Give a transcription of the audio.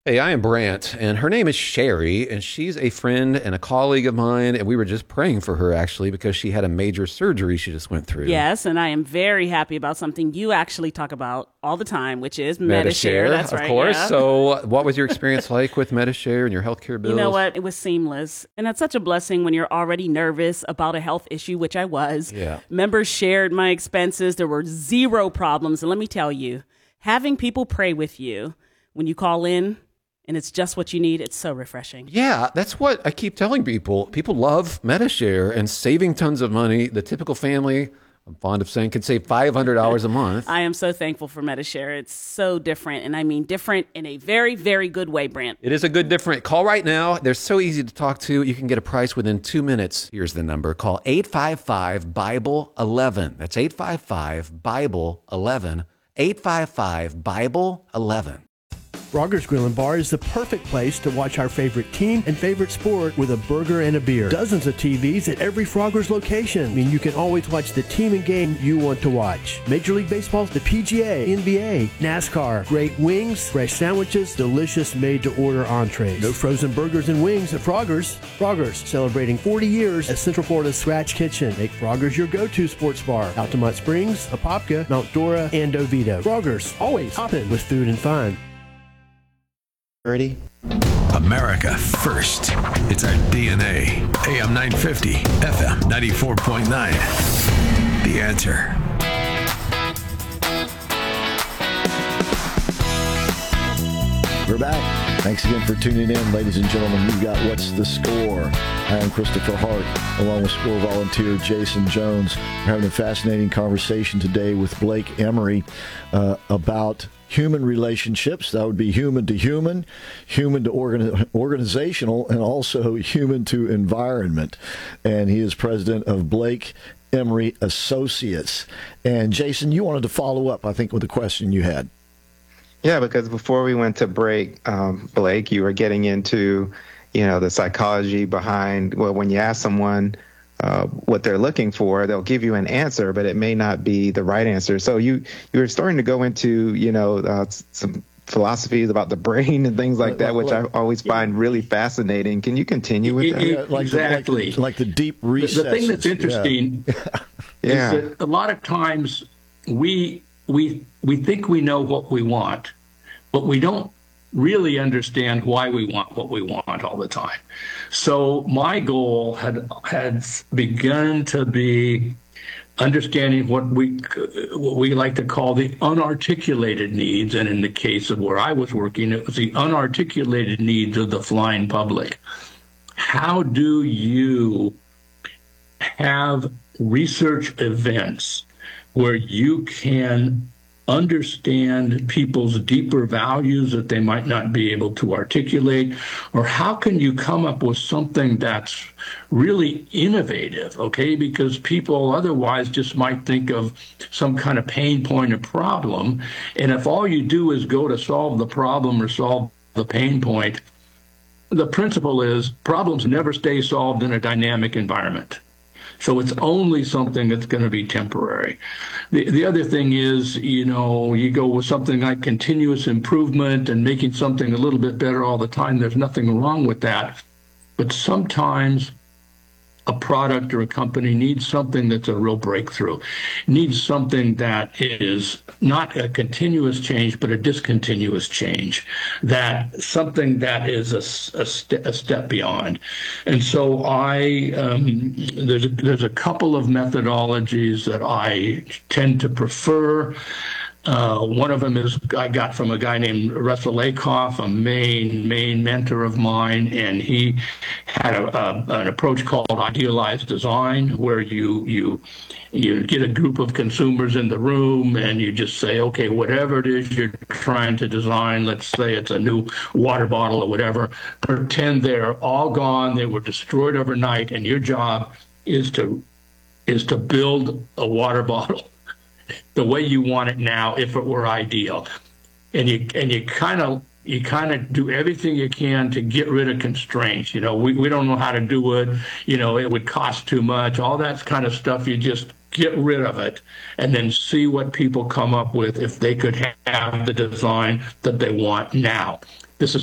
Hey, I am Brant, and her name is Sherry, and she's a friend and a colleague of mine, and we were just praying for her, actually, because she had a major surgery she just went through. Yes, and I am very happy about something you actually talk about all the time, which is Medi-Share. That's right, of course. yeah. So what was your experience like with Medi-Share and your healthcare bills? You know what? It was seamless. And that's such a blessing when you're already nervous about a health issue, which I was. Yeah. Members shared my expenses. There were zero problems. And let me tell you, having people pray with you when you call in, and it's just what you need, it's so refreshing. Yeah, that's what I keep telling people. People love Medi-Share and saving tons of money. The typical family, I'm fond of saying, can save $500 a month. I am so thankful for Medi-Share. It's so different, and I mean different in a very, very good way, Brant. It is a good different. Call right now. They're so easy to talk to. You can get a price within 2 minutes. Here's the number. Call 855-BIBLE-11. That's 855-BIBLE-11. 855-BIBLE-11. Frogger's Grill and Bar is the perfect place to watch our favorite team and favorite sport with a burger and a beer. Dozens of TVs at every Frogger's location. I mean, you can always watch the team and game you want to watch. Major League Baseball, the PGA, NBA, NASCAR, great wings, fresh sandwiches, delicious made-to-order entrees. No frozen burgers and wings at Frogger's. Frogger's, celebrating 40 years as Central Florida's Scratch Kitchen. Make Frogger's your go-to sports bar. Altamont Springs, Apopka, Mount Dora, and Oviedo. Frogger's, always hopping with food and fun. Ready? America first. It's our DNA. AM 950, FM 94.9. The Answer. We're back. Thanks again for tuning in, ladies and gentlemen. We've got What's the Score? I am Christopher Hart, along with score volunteer Jason Jones. We're having a fascinating conversation today with Blake Emery about human relationships. That would be human to human, human to organizational, and also human to environment. And he is president of Blake Emery Associates. And Jason, you wanted to follow up, I think, with a question you had. Yeah, because before we went to break, Blake, you were getting into, the psychology behind, well, when you ask someone what they're looking for, they'll give you an answer, but it may not be the right answer. So you were starting to go into, some philosophies about the brain and things like that, which I always find really fascinating. Can you continue with that? Yeah, Exactly. Like the deep recesses. The thing that's interesting is that a lot of times we think we know what we want, but we don't really understand why we want what we want all the time. So my goal had begun to be understanding what we like to call the unarticulated needs, and in the case of where I was working, it was the unarticulated needs of the flying public. How do you have research events where you can understand people's deeper values that they might not be able to articulate? Or how can you come up with something that's really innovative, okay? Because people otherwise just might think of some kind of pain point or problem. And if all you do is go to solve the problem or solve the pain point, the principle is problems never stay solved in a dynamic environment. So it's only something that's going to be temporary. The other thing is, you go with something like continuous improvement and making something a little bit better all the time. There's nothing wrong with that. But sometimes a product or a company needs something that's a real breakthrough, needs something that is not a continuous change, but a discontinuous change, that something that is a step beyond. And so there's a couple of methodologies that I tend to prefer. One of them is I got from a guy named Russell Lakoff, a main mentor of mine, and he had an approach called idealized design, where you get a group of consumers in the room and you just say, okay, whatever it is you're trying to design, let's say it's a new water bottle or whatever, pretend they're all gone, they were destroyed overnight, and your job is to build a water bottle the way you want it now, if it were ideal. And you kind of do everything you can to get rid of constraints. We don't know how to do it. It would cost too much. All that kind of stuff, you just get rid of it and then see what people come up with if they could have the design that they want now.